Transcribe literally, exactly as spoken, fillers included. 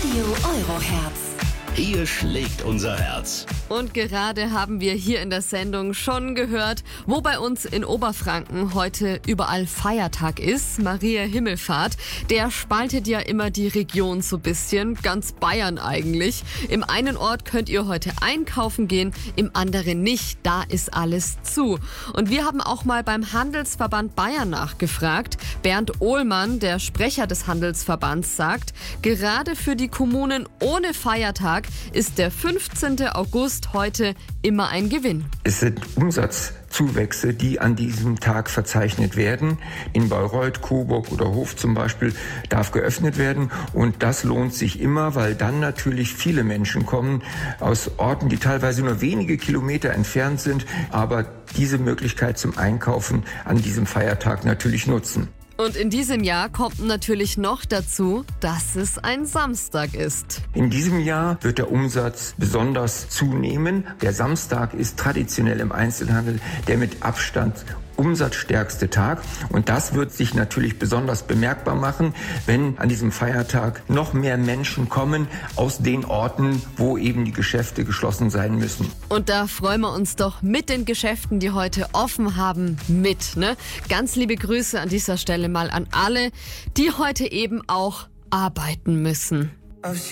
Radio Euroherz. Hier schlägt unser Herz. Und gerade haben wir hier in der Sendung schon gehört, wo bei uns in Oberfranken heute überall Feiertag ist. Maria Himmelfahrt, der spaltet ja immer die Region so ein bisschen, ganz Bayern eigentlich. Im einen Ort könnt ihr heute einkaufen gehen, im anderen nicht, da ist alles zu. Und wir haben auch mal beim Handelsverband Bayern nachgefragt. Bernd Ohlmann, der Sprecher des Handelsverbands, sagt, gerade für die Kommunen ohne Feiertag ist der fünfzehnten August heute immer ein Gewinn. Es sind Umsatzzuwächse, die an diesem Tag verzeichnet werden. In Bayreuth, Coburg oder Hof zum Beispiel darf geöffnet werden. Und das lohnt sich immer, weil dann natürlich viele Menschen kommen aus Orten, die teilweise nur wenige Kilometer entfernt sind, aber diese Möglichkeit zum Einkaufen an diesem Feiertag natürlich nutzen. Und in diesem Jahr kommt natürlich noch dazu, dass es ein Samstag ist. In diesem Jahr wird der Umsatz besonders zunehmen. Der Samstag ist traditionell im Einzelhandel der mit Abstand umsatzstärkste Tag. Und das wird sich natürlich besonders bemerkbar machen, wenn an diesem Feiertag noch mehr Menschen kommen aus den Orten, wo eben die Geschäfte geschlossen sein müssen. Und da freuen wir uns doch mit den Geschäften, die heute offen haben, mit. Ne? Ganz liebe Grüße an dieser Stelle mal an alle, die heute eben auch arbeiten müssen.